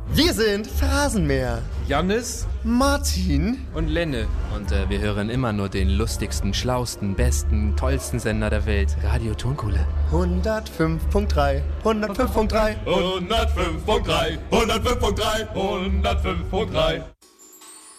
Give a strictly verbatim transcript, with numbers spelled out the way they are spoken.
Wir sind Phrasenmäher. Jannis, Martin und Lenne. Und äh, wir hören immer nur den lustigsten, schlausten, besten, tollsten Sender der Welt. Radio Tonkuhle. hundertfünf Punkt drei. hundertfünf Punkt drei. hundertfünf Punkt drei. hundertfünf Punkt drei. hundertfünf Punkt drei.